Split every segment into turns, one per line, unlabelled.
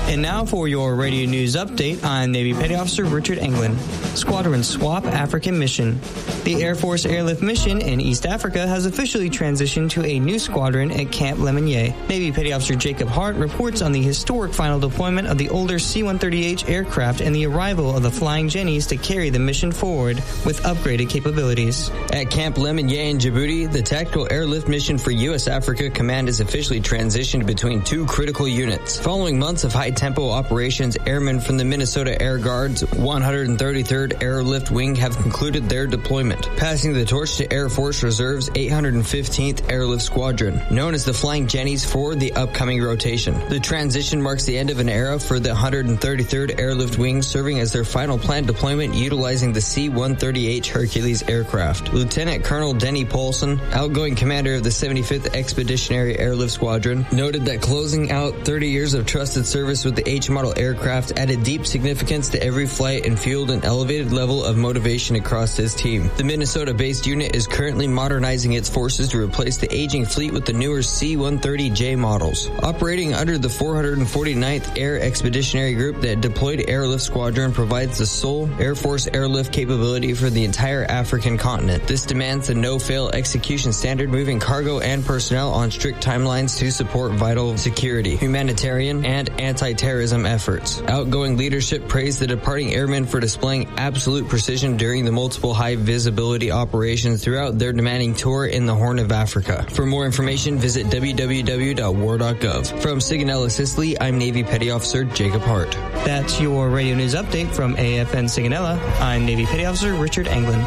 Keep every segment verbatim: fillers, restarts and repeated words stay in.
And now for your radio news update, I'm Navy Petty Officer Richard Englund. Squadron Swap African Mission. The Air Force Airlift Mission in East Africa has officially transitioned to a new squadron at Camp Lemonnier. Navy Petty Officer Jacob Hart reports on the historic final deployment of the older C one thirty H aircraft and the arrival of the Flying Jennies to carry the mission forward with upgraded capabilities.
At Camp Lemonnier in Djibouti, the Tactical Airlift Mission for U S Africa Command has officially transitioned between two critical units. Following months of high-tempo operations, airmen from the Minnesota Air Guard's one hundred thirty-third Airlift Wing have concluded their deployment, passing the torch to Air Force Reserve's eight hundred fifteenth Airlift Squadron, known as the Flying Jennies, for the upcoming rotation. The transition marks the end of an era for the one hundred thirty-third Airlift Wing, serving as their final planned deployment utilizing the C one thirty H Hercules aircraft. Lieutenant Colonel Denny Paulson, outgoing commander of the seventy-fifth Expeditionary Airlift Squadron, noted that closing out thirty years of trusted service with the H-model aircraft added deep significance to every flight and fueled an elevated level of motivation across his team. The Minnesota-based unit is currently modernizing its forces to replace the aging fleet with the newer C one thirty J models. Operating under the four hundred forty-ninth Air Expeditionary Group, that deployed airlift squadron provides the sole Air Force airlift capability for the entire African continent. This demands the no-fail execution standard, moving cargo and personnel on strict timelines to support vital security, humanitarian, and anti-terrorism efforts. Outgoing leadership praised the departing airmen for displaying absolute precision during the multiple high-visibility operations throughout their demanding tour in the Horn of Africa. For more information, visit w w w dot war dot gov. From Sigonella, Sicily, I'm Navy Petty Officer Jacob Hart.
That's your radio news update from A F N Sigonella. I'm Navy Petty Officer Richard Englund.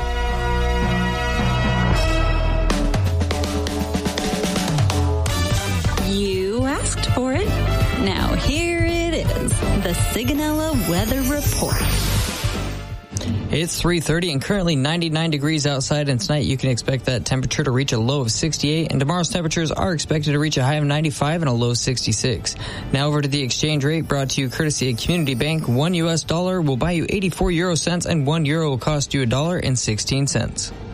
You asked for it. Now here it is, the Sigonella Weather Report.
It's three thirty and currently ninety-nine degrees outside, and tonight you can expect that temperature to reach a low of sixty-eight, and tomorrow's temperatures are expected to reach a high of ninety-five and a low of sixty-six. Now over to the exchange rate, brought to you courtesy of Community Bank. One U S dollar will buy you eighty-four euro cents, and one euro will cost you a dollar and sixteen cents.